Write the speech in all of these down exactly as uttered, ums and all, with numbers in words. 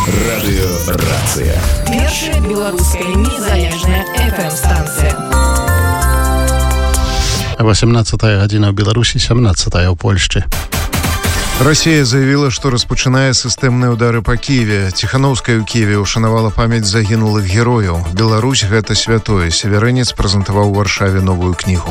Радыёрацыя. Першая беларуская незалежная эф эм-станцыя. восемнадцатая гадзіна ў Беларусі, сямнадцатая ў Польшчы. Россия заявила, что распачынае сістэмныя ўдары па Киеве. Ціханаўская ў Киеве ушанавала памяць загінулых герояў. Беларусь — гэта святое. Северынец прэзентаваў у Варшаве новую кнігу.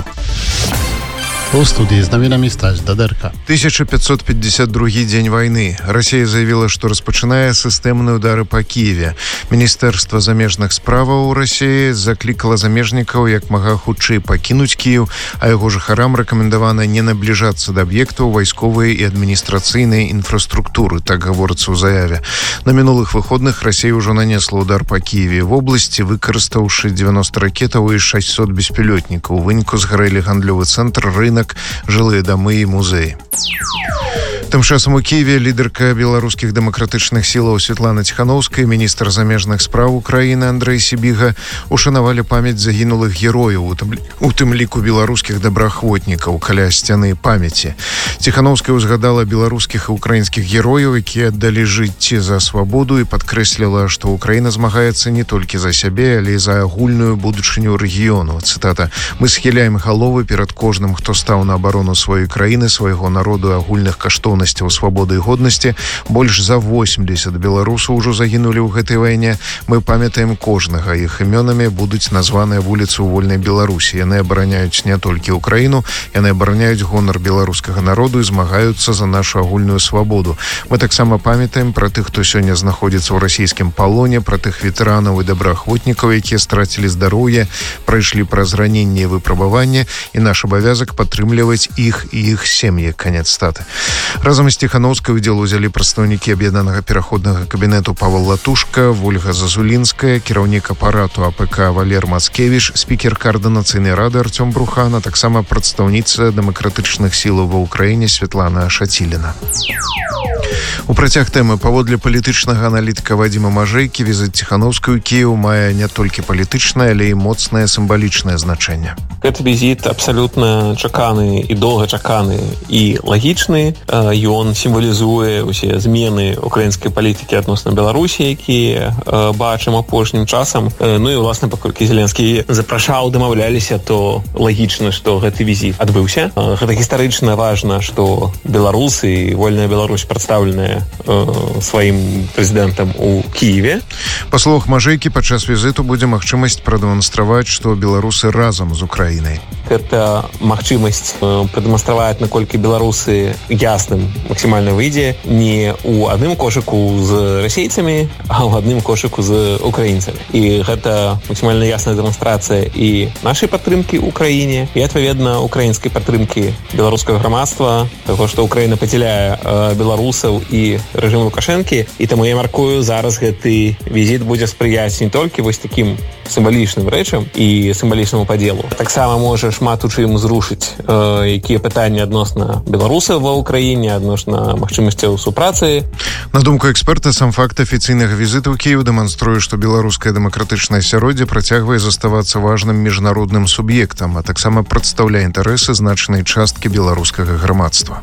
У студии с новинами Стась Дадерка. тысяча пятьсот пятьдесят другой день войны. Россия заявила, что распачынае сістэмныя ўдары па Киеве. Міністэрства замежных справаў России заклікала замежнікаў як мага хутчэй пакінуць Киев, а яго жыхарам рэкамендавана не набліжацца да аб'ектаў вайсковай і адміністрацыйнай інфраструктуры, так гаворыцца ў заяве. На мінулых выходных Россия ўжо нанесла ўдар па Киеве. В обласці, выкарыстаўшы девяносто ракетаў і шестьсот беспілётнікаў. У выніку згарэлі гандлёвы цэнтр, рынок, жылыя дамы і музеі. Тым часам у Киеве лідарка беларускіх дэмакратычных сілаў Святлана Ціханаўская, міністр замежных спраў Украіны Андрэй Сібіга ушанавалі памяць загінулых герояў, у тым ліку беларускіх добраахвотнікаў каля сцяны памяці. Ціханаўская узгадала беларускіх і украінскіх герояў, якія аддалі жыцці за свабоду, і падкрэсліла, што Украіна змагаецца не толькі за сябе, але і за агульную будучыню рэгіёну. Цытата: «Мы схіляем галовы перад кожным, хто стаў на абарону сваёй краіны, свайго народу і агульных каштоўнасцяў свабоды і годнасці. Больш за восемьдесят беларусаў ужо загінулі ў гэтай вайне. Мы памятаем кожнага. Іх імёнамі будуць названыя вуліцы ў вольнай Беларусі. Яны абараняюць не толькі Украіну, яны абараняюць гонар беларускага народу і змагаюцца за нашу агульную свабоду. Мы таксама памятаем пра тых, хто сёння знаходзіцца ў расійскім палоне, пра тых ветэранаў і добраахвотнікаў, якія страцілі здароўе, прайшлі праз раненне і выпрабаванне, і наш абавязак падтрымліваць іх і іх сем'і». Канец статы. Разам з Ціханаўскай удзел узялі прадстаўнікі аб'яднанага пераходнага кабінету Павел Латушка, Вольга Зазулінская, кіраўнік апарату а пэ ка Валер Мацкевіч, спікер Коордынацыйнай рады Артём Брухан, а таксама прадстаўніца дэмакратычных сілаў ва ўкраіне Святлана Шаціліна. У працяг тэмы, паводле палітычнага аналітыка Вадзіма Мажэйкі, візіт Ціханаўскай у Кіеў мае не толькі палітычнае, але і моцнае сімвалічнае значэнне. Гэты візіт абсалютна чаканы і доўгачаканы і лагічны. Ён сімвалізуе ўсе змены украінскай палітыкі адносна Беларусі, якія бачым апошнім часам. Ну і, уласна, паколькі Зеленскі запрашаў, дамаўляліся, то лагічна, што гэты візіт адбыўся. Гэта гістарычна важна, што беларусы і вольная Беларусь прадстаўленая сваім прэзідэнтам у Кіеве. Па словах Мажэйкі, падчас візіту будзе магчымасць прадэманстраваць, што беларусы разам з Украінай. Гэта магчымасць прадэманстраваць, наколькі беларусы ясным максімальна выйдзе не ў адным кошыку з расейцамі, а ў адным кошыку з украінцамі. І гэта максімальна ясная дэманстрацыя і нашай падтрымкі ў краіне, і, адпаведна, украінскай падтрымкі беларускага грамадства, таго, што Украіна падзяляе беларусаў і рэжым Лукашэнкі. І таму я маркую, зараз гэты візіт будзе спрыяць не толькі вось такім сімвалічным рэчам і сімвалічнаму падзелу. Таксама можа шмат у чым зрушыць э, якія пытанні адносна беларусаў ва ўкраіне, адносна магчымасцяў супрацы. На думку эксперта, сам факт афіцыйнага візіту ў Кіеў дэманструе, што беларускае дэмакратычнае асяроддзе працягвае заставацца важным міжнародным суб'ектам, а таксама прадстаўляе інтарэсы значнай часткі беларускага грамадства.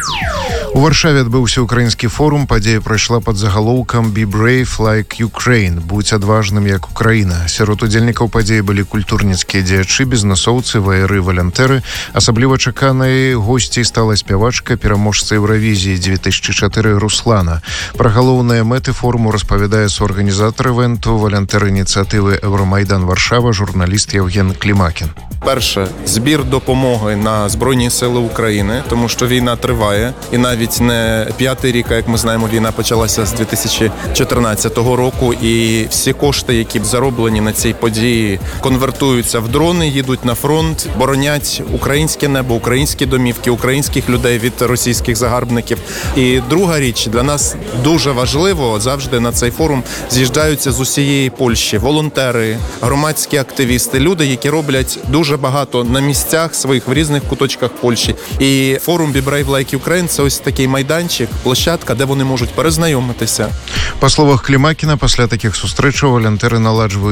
У Варшаве адбыўся украінскі форум. Падзея прайшла пад загалоўкам «Be brave like Ukraine» – «Будь адважным, як Украіна». Сярод удзельнікаў падзеі былі культурніцкія дзеячы, бізнесоўцы, ваяры, валянтэры. Асабліва чаканай госцей стала спявачка, пераможца Еўравізіі две тысячи чатыры Руслана. Пра галоўныя мэты форуму распавядае суарганізатар івенту, валянтэр ініцыятывы «Евромайдан Варшава», журналіст Євген Клімакін. Перше, збір допомоги на Збройні сили України, тому що війна триває. І навіть не п'ятий рік, як ми знаємо, війна почалася з дві тисячі чотирнадцятого року. І всі кошти, які зароблені на цій події, конвертуються в дрони, їдуть на фронт, боронять українське небо, українські домівки, українських людей від російських загарбників. І друга річ, для нас дуже важливо, завжди на цей форум з'їжджаються з усієї Польщі волонтери, громадські активісти, люди, які роблять дуже багато на місцях своїх в різних куточках Польщі. І форум «Be brave like Ukraine» – це ось такий майданчик, площадка, де вони можуть перезнайомитися. Па словах Клімакіна, пасля такіх сустрэчаў валянтэры наладжваюць супрацу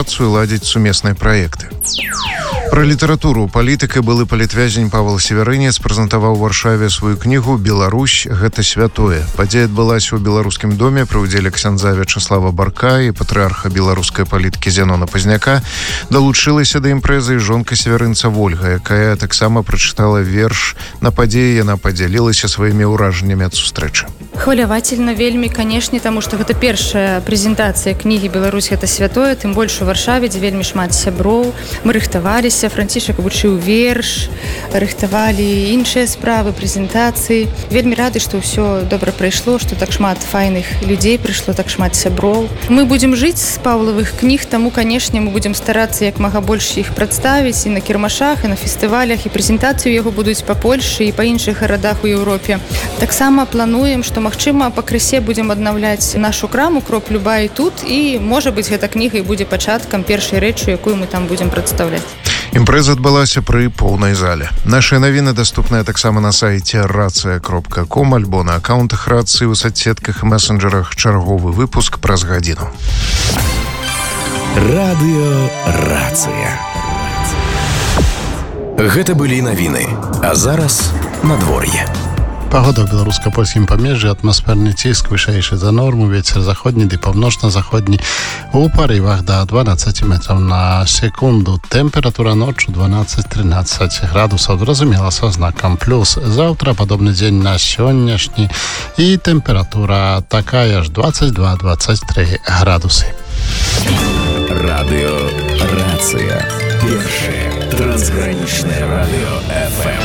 працу і ладзіць сумесныя праекты. Пра літаратуру палітык і былы палітвязень Павел Северынец прэзентаваў у Варшаве сваю кнігу «Беларусь – гэта святое». Падзея адбылася ў беларускім доме пры ўдзеле ксяндза Вячаслава Барка і патрыарха беларускай палітыкі Зенона Пазняка. Далучылася да імпрэзы жонка Северынца Вольга, якая таксама прачытала верш. На падзеі яна падзялілася сваімі ўражаннямі ад сустрэчы. Хвалявательна вельмі, канешне, таму што гэта першая прэзентацыя кнігі «Беларусь – гэта святое», тым больш у Варшаве, дзе вельмі шмат сяброў. Мы рыхтаваліся, Францішак вучыў верш, рыхтавалі іншыя справы, прэзентацыі. Вельмі рады, што ўсё добра прайшло, што так шмат файных людзей прыйшло, так шмат сяброў. Мы будзем жыць з Паўлавых кніг, таму, канешне, мы будзем старацца як мага больш іх прадставіць і на кірмашах, і на фестывалях, і прэзентацыю яго будуць па Польшы і па іншых гарадах у Еўропе. Таксама плануем, што магчыма, пакрысе будзем аднаўляць нашу краму «Кроп Люба» і тут, і, можа быць, гэта кніга і будзе пачаткам першай рэчы, якую мы там будзем прадстаўляць. Імпрэза адбылася пры поўнай зале. Нашыя навіны даступныя таксама на сайце рацыя кропка ком альбо на акаунтах рацыі ў соцсетках і месенджерах. Чарговы выпуск праз гадзіну. Радыё «Рацыя». Гэта былі навіны, а зараз надвор'е. Погода ў беларуска-польскім памежжы, атмасферны ціск вышэйшы за норму, вецер заходні ды паўночна-заходні у парывах да дванаццаць метраў на секунду. Тэмпература ноччу дванаццаць-трынаццаць градусаў, зразумела, са знакам плюс. Заўтра падобны дзень на сённяшні і тэмпература такая ж дваццаць два - дваццаць тры градусы. Радыё «Рацыя». Першае трансгранічнае радыё эф эм.